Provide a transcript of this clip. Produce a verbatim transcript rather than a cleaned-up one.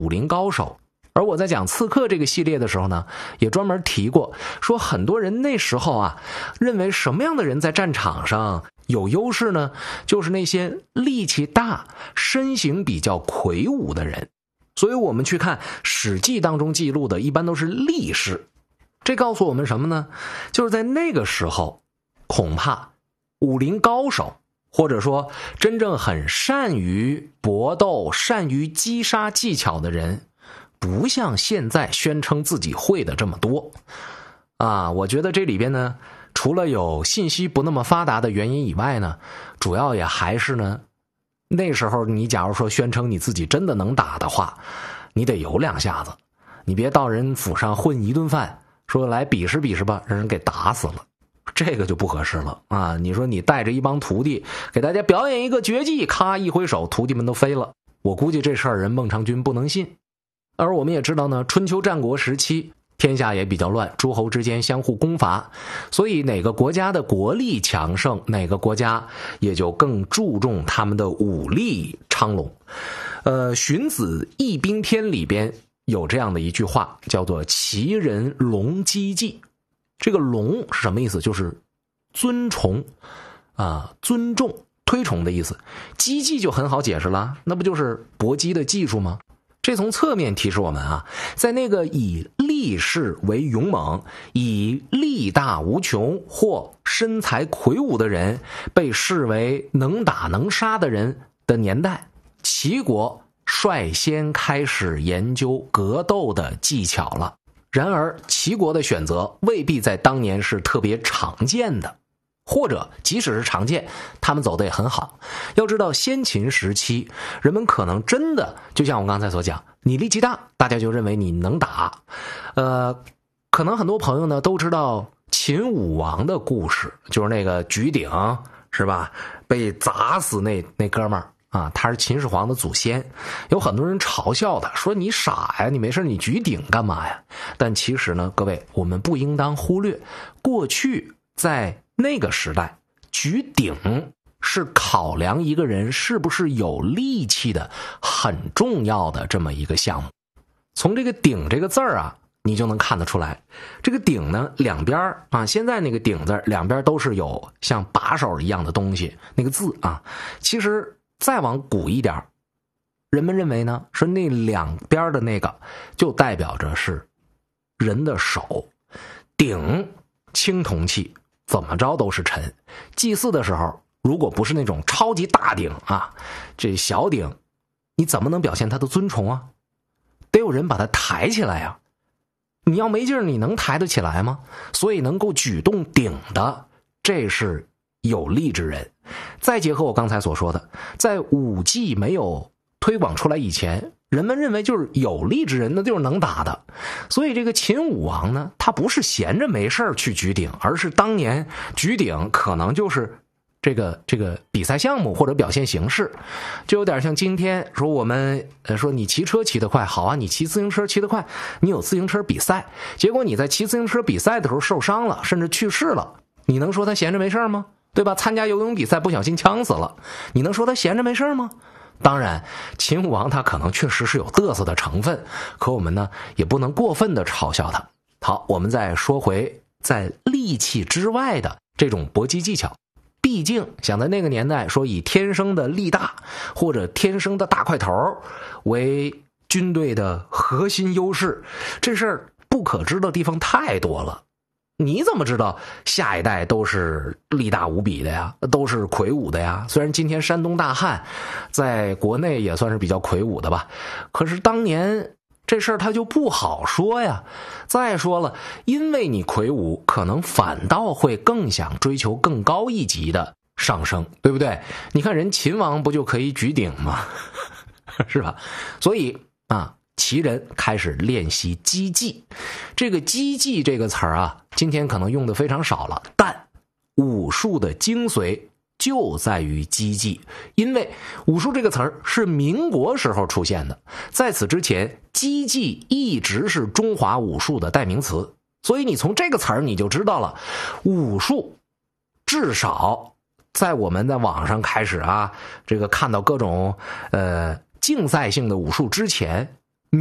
武林高手。而我在讲刺客这个系列的时候呢，也专门提过，说很多人那时候啊，认为什么样的人在战场上有优势呢？就是那些力气大、身形比较魁梧的人。所以我们去看《史记》当中记录的，一般都是力士。这告诉我们什么呢？就是在那个时候，恐怕武林高手，或者说真正很善于搏斗、善于击杀技巧的人，不像现在宣称自己会的这么多啊。我觉得这里边呢，除了有信息不那么发达的原因以外呢，主要也还是呢，那时候你假如说宣称你自己真的能打的话，你得有两下子，你别到人府上混一顿饭，说来比试比试吧，让人给打死了，这个就不合适了啊！你说你带着一帮徒弟给大家表演一个绝技，咔一挥手，徒弟们都飞了，我估计这事儿人孟尝君不能信。而我们也知道呢，春秋战国时期天下也比较乱，诸侯之间相互攻伐，所以哪个国家的国力强盛，哪个国家也就更注重他们的武力昌隆。呃，荀子《义兵篇》里边有这样的一句话，叫做齐人隆击技。这个隆是什么意思？就是尊崇啊、尊重、推崇的意思。击技就很好解释了，那不就是搏击的技术吗？这从侧面提示我们啊，在那个以力士为勇猛、以力大无穷或身材魁梧的人被视为能打能杀的人的年代，齐国率先开始研究格斗的技巧了。然而齐国的选择未必在当年是特别常见的，或者即使是常见，他们走得也很好。要知道先秦时期人们可能真的就像我刚才所讲，你力气大，大家就认为你能打。呃，可能很多朋友呢都知道秦武王的故事，就是那个举鼎是吧，被砸死那那哥们儿啊，他是秦始皇的祖先。有很多人嘲笑他，说你傻呀，你没事你举鼎干嘛呀？但其实呢，各位，我们不应当忽略，过去在那个时代，举鼎是考量一个人是不是有力气的很重要的这么一个项目。从这个鼎这个字儿啊，你就能看得出来，这个鼎呢，两边啊，现在那个鼎字两边都是有像把手一样的东西，那个字啊，其实再往古一点，人们认为呢，说那两边的那个就代表着是人的手。鼎青铜器，怎么着都是沉。祭祀的时候，如果不是那种超级大鼎啊，这小鼎，你怎么能表现它的尊崇啊？得有人把它抬起来呀。你要没劲儿，你能抬得起来吗？所以能够举动鼎的，这是有力之人。再结合我刚才所说的，在武技没有推广出来以前，人们认为就是有力之人，那就是能打的。所以这个秦武王呢，他不是闲着没事去举鼎，而是当年举鼎可能就是这个这个比赛项目或者表现形式，就有点像今天说我们呃说你骑车骑得快，好啊，你骑自行车骑得快，你有自行车比赛，结果你在骑自行车比赛的时候受伤了，甚至去世了，你能说他闲着没事吗？对吧？参加游泳比赛不小心呛死了，你能说他闲着没事吗？当然秦武王他可能确实是有嘚瑟的成分，可我们呢也不能过分的嘲笑他。好，我们再说回在力气之外的这种搏击技巧。毕竟想在那个年代说以天生的力大或者天生的大块头为军队的核心优势，这事儿不可知的地方太多了。你怎么知道下一代都是力大无比的呀，都是魁梧的呀？虽然今天山东大汉在国内也算是比较魁梧的吧，可是当年这事儿他就不好说呀。再说了，因为你魁梧，可能反倒会更想追求更高一级的上升，对不对？你看人秦王不就可以举鼎吗？是吧？所以啊，齐人开始练习击技。这个击技这个词儿啊，今天可能用的非常少了，但武术的精髓就在于击技。因为武术这个词儿是民国时候出现的，在此之前击技一直是中华武术的代名词，所以你从这个词儿你就知道了，武术至少在我们在网上开始啊，这个看到各种呃竞赛性的武术之前，